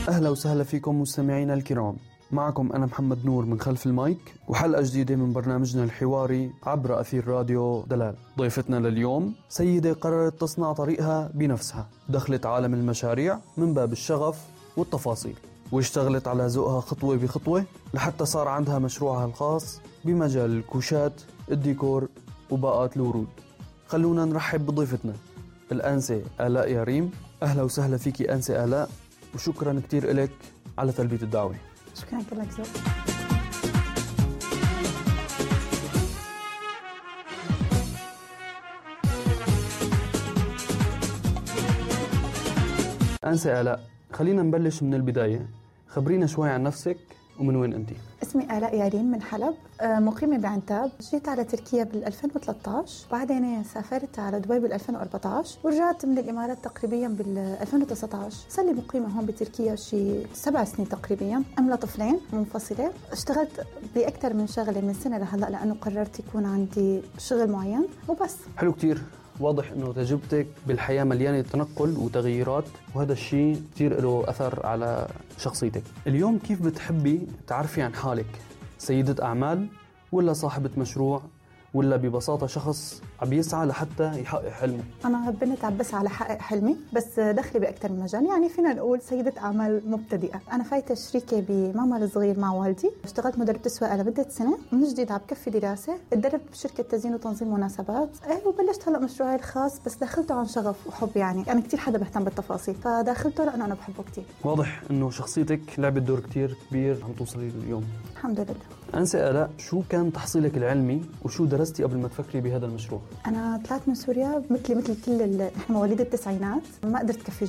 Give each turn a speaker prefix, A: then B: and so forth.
A: أهلا وسهلا فيكم مستمعينا الكرام. معكم أنا محمد نور من خلف المايك، وحلقة جديدة من برنامجنا الحواري عبر أثير راديو دلال. ضيفتنا لليوم سيدة قررت تصنع طريقها بنفسها، دخلت عالم المشاريع من باب الشغف والتفاصيل، واشتغلت على ذوقها خطوة بخطوة لحتى صار عندها مشروعها الخاص بمجال الكوشات، الديكور وباقات الورود. خلونا نرحب بضيفتنا الأنسة آلاء ياريم. أهلا وسهلا فيكي أنسة آلاء، وشكرا كتير إلك على تلبية الدعوة.
B: شكرا لك زوج.
A: أنسة آلاء، خلينا نبلش من البداية. خبرينا شوي عن نفسك ومن وين أنتي؟
B: اسمي آلاء ياريم من حلب، مقيمة بعنتاب. جيت على تركيا بال2013، بعدين سافرت على دبي بال2014، ورجعت من الإمارات تقريبا بال2019. صار لي مقيمة هون بتركيا شي 7 سنين تقريبا، أملا طفلين منفصلة. اشتغلت بأكثر من شغلة من سنة لهلأ لأنه قررت يكون عندي شغل معين وبس.
A: حلو كتير. واضح أنه تجربتك بالحياة مليانة تنقل وتغييرات، وهذا الشيء كتير له أثر على شخصيتك. اليوم كيف بتحبي تعرفي عن حالك؟ سيدة أعمال ولا صاحبة مشروع ولا ببساطة شخص عم يسعى لحتى يحقق حلمه؟
B: أنا بنت عم بسعى لحقق حلمي، بس دخلي بأكثر من مجال. يعني فينا نقول سيدة أعمال مبتدئة. أنا فايتة شريكة بمعمل صغير مع والدي. اشتغلت مدربة سواقة لمدة سنة، من جديد عم بكفي دراسة. اتدربت بشركة تزيين وتنظيم مناسبات، وبلشت هلأ مشروعي الخاص، بس داخلته عن شغف وحب. يعني أنا كتير حدا بهتم بالتفاصيل، فداخلته لأنه أنا بحبه كتير.
A: واضح أنه شخصيتك لعبت دور كتير كبير عم توصلي اليوم.
B: الحمد لله.
A: أنسة آلاء، شو كان تحصيلك العلمي وشو درستي قبل ما تفكري بهذا المشروع؟
B: أنا طلعت من سوريا مثل كل نحن مواليد التسعينات، ما قدرت كفي